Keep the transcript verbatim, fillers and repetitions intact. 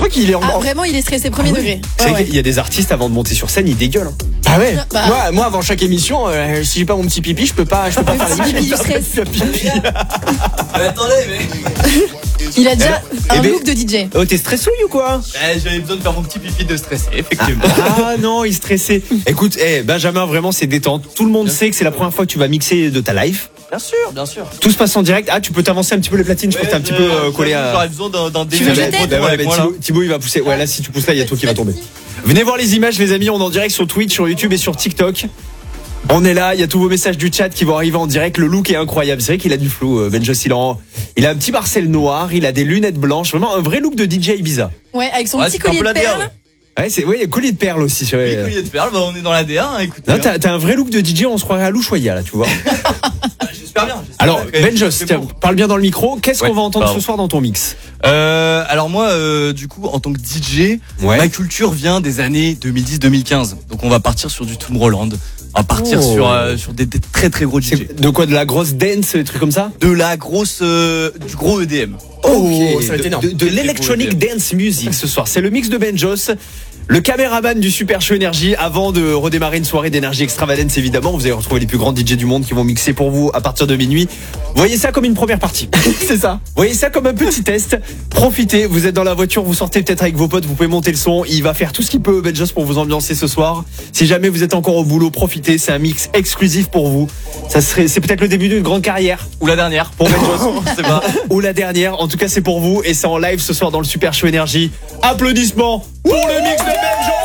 crois qu'il est en. Ah, vraiment, il est stressé premier Ah oui. degré. C'est Ouais, vrai ouais. qu'il y a des artistes avant de monter sur scène, ils dégueulent. hein. Ah ouais. Bah. Moi, moi, avant chaque émission, euh, si j'ai pas mon petit pipi, je peux pas, je peux pas Le faire petit les pipi du stress. Mais attendez, mais. Il a déjà Eh un ben- look de D J. Oh, t'es stressouille ou quoi? Eh, j'avais besoin de faire mon petit pipi de stressé, effectivement. Ah non, il stressait. Écoute, eh, Benjamin, vraiment, c'est détente. Tout le monde sait que c'est la première fois que tu vas mixer de ta life. Bien sûr, bien sûr. Tout se passe en direct. Ah, tu peux t'avancer un petit peu les platines. Je crois que t'es un petit peu euh, collé à. J'aurais besoin d'un, d'un Tu veux que je début. t'aide Bah ouais, avec bah, moi, là. Thibaut, Thibaut, il va pousser. Ouais, là, si tu pousses là, il y a tout qui va tomber. Venez voir les images, les amis. On est en direct sur Twitch, sur YouTube et sur TikTok. On est là. Il y a tous vos messages du chat qui vont arriver en direct. Le look est incroyable. C'est vrai qu'il a du flou. euh, Benjos, il, en- il a un petit Marcel noir. Il a des lunettes blanches. Vraiment un vrai look de D J Ibiza. Ouais, avec son Ouais, petit c'est un collier peu de la D A, perles. ouais. Ouais, c'est, oui, collier de perles aussi. c'est vrai. Oui, collier de perles, bah, on est dans la D un, hein, écoutez. Non, t'as, t'as un vrai look de D J. On se croirait à Louchoya, là, tu vois. Ah, j'espère bien. j'espère Alors, bien. Benjos, C'est tiens, bon. parle bien dans le micro. Qu'est-ce Ouais, qu'on va entendre pardon. ce soir dans ton mix? Euh, alors moi, euh, du coup, en tant que D J, Ouais. ma culture vient des années deux mille dix deux mille quinze. Donc on va partir sur du Tomorrowland. On va partir Oh. sur, euh, sur des, des très très gros D J. C'est de quoi? De la grosse dance, des trucs comme ça? De la grosse, euh, du gros E D M. Oh, ça va être de, énorme. de, de l'electronic dance music ce soir. C'est le mix de Benjos, le caméraman du Super Show Énergie. Avant de redémarrer une soirée d'énergie extravagance, évidemment, vous allez retrouver les plus grands D J du monde qui vont mixer pour vous à partir de minuit. Voyez ça comme une première partie. C'est ça. Voyez ça comme un petit test. Profitez. Vous êtes dans la voiture, vous sortez peut-être avec vos potes, vous pouvez monter le son. Il va faire tout ce qu'il peut, Benjos, pour vous ambiancer ce soir. Si jamais vous êtes encore au boulot, profitez. C'est un mix exclusif pour vous. Ça serait, c'est peut-être le début d'une grande carrière. Ou la dernière. Pour Benjos. Je sais pas. Ou la dernière, en tout cas c'est pour vous et c'est en live ce soir dans le Super Show Énergie. Applaudissements pour le mix de Benjos.